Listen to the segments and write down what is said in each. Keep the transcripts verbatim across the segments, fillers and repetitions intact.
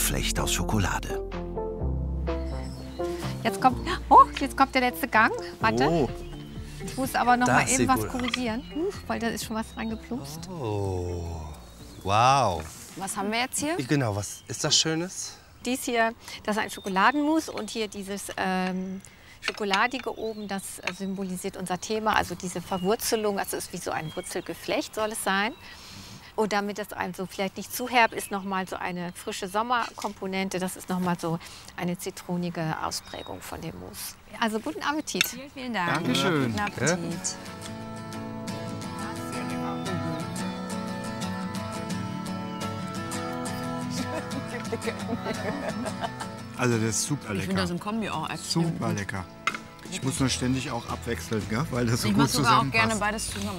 Gartengeflecht aus Schokolade. Jetzt kommt, oh, jetzt kommt der letzte Gang. Warte. Oh. Ich muss aber noch mal Das eben sieht was gut korrigieren, Huch, weil da ist schon was reingeplumpst. Oh, wow. Was haben wir jetzt hier? Genau, was ist das Schönes? Dies hier, das ist ein Schokoladenmus und hier dieses ähm, Schokoladige oben, das symbolisiert unser Thema, also diese Verwurzelung, also es ist wie so ein Wurzelgeflecht soll es sein. Und damit das also vielleicht nicht zu herb ist, noch mal so eine frische Sommerkomponente. Das ist noch mal so eine zitronige Ausprägung von dem Mousse. Also guten Appetit. Vielen, vielen Dank. Dankeschön. Guten Appetit. Also das ist super lecker. Ich finde das im Kombi auch extrem Super gut. lecker. Ich muss nur ständig auch abwechseln, gell? Weil das so Ich gut mache sogar auch gerne zusammenpasst. beides zusammen.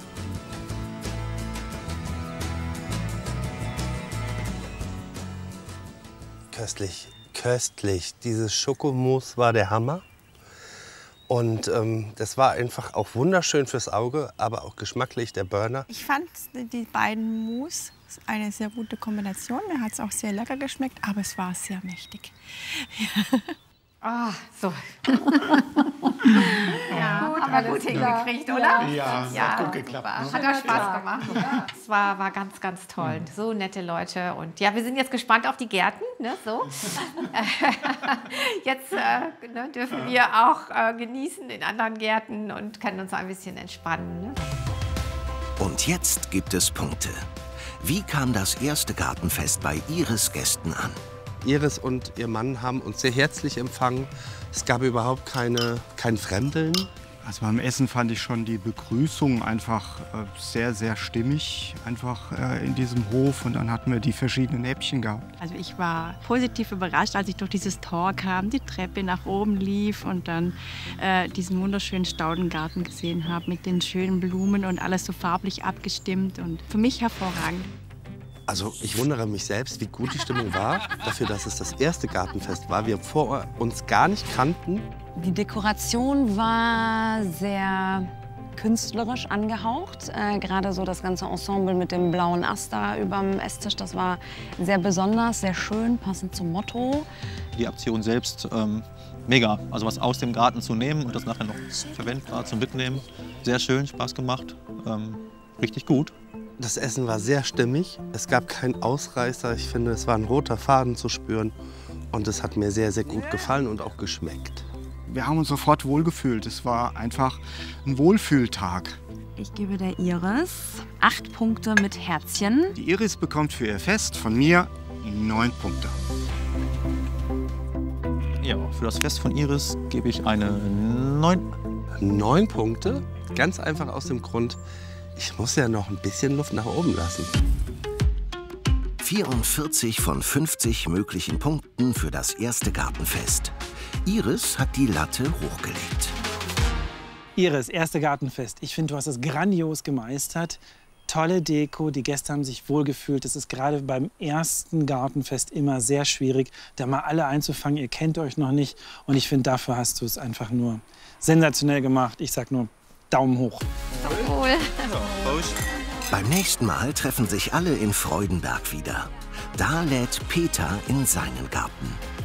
Köstlich, köstlich. Dieses Schokomousse war der Hammer. Und ähm, das war einfach auch wunderschön fürs Auge, aber auch geschmacklich der Burner. Ich fand die beiden Mousse eine sehr gute Kombination. Mir hat es auch sehr lecker geschmeckt, aber es war sehr mächtig. Ah, so. Ja, gut, aber gut hingekriegt, oder? Ja, Ja, hat gut geklappt. Ne? Hat auch Spaß gemacht. Es war, war ganz, ganz toll. So nette Leute. Und ja, wir sind jetzt gespannt auf die Gärten. Ne, so. Jetzt äh, ne, dürfen wir auch äh, genießen in anderen Gärten und können uns ein bisschen entspannen. Ne? Und jetzt gibt es Punkte. Wie kam das erste Gartenfest bei Iris Gästen an? Iris und ihr Mann haben uns sehr herzlich empfangen. Es gab überhaupt keine, kein Fremdeln. Also beim Essen fand ich schon die Begrüßung einfach äh, sehr, sehr stimmig. Einfach äh, in diesem Hof. Und dann hatten wir die verschiedenen Häppchen gehabt. Also ich war positiv überrascht, als ich durch dieses Tor kam, die Treppe nach oben lief und dann äh, diesen wunderschönen Staudengarten gesehen habe mit den schönen Blumen und alles so farblich abgestimmt und für mich hervorragend. Also ich wundere mich selbst, wie gut die Stimmung war, dafür, dass es das erste Gartenfest war. Wir vor uns gar nicht kannten. Die Dekoration war sehr künstlerisch angehaucht. Äh, Gerade so das ganze Ensemble mit dem blauen Ast da überm Esstisch, das war sehr besonders, sehr schön, passend zum Motto. Die Aktion selbst ähm, mega. Also was aus dem Garten zu nehmen und das nachher noch verwendbar zum Mitnehmen. Sehr schön, Spaß gemacht, ähm, richtig gut. Das Essen war sehr stimmig. Es gab keinen Ausreißer. Ich finde, es war ein roter Faden zu spüren. Und es hat mir sehr, sehr gut gefallen und auch geschmeckt. Wir haben uns sofort wohlgefühlt. Es war einfach ein Wohlfühltag. Ich gebe der Iris acht Punkte mit Herzchen. Die Iris bekommt für ihr Fest von mir neun Punkte. Ja, für das Fest von Iris gebe ich eine neun. Neun Punkte? Ganz einfach aus dem Grund, ich muss ja noch ein bisschen Luft nach oben lassen. vierundvierzig von fünfzig möglichen Punkten für das erste Gartenfest. Iris hat die Latte hochgelegt. Iris, erste Gartenfest. Ich finde, du hast es grandios gemeistert. Tolle Deko, die Gäste haben sich wohlgefühlt. Es ist gerade beim ersten Gartenfest immer sehr schwierig, da mal alle einzufangen. Ihr kennt euch noch nicht. Und ich finde, dafür hast du es einfach nur sensationell gemacht. Ich sag nur Daumen hoch. Cool. Beim nächsten Mal treffen sich alle in Freudenberg wieder. Da lädt Peter in seinen Garten.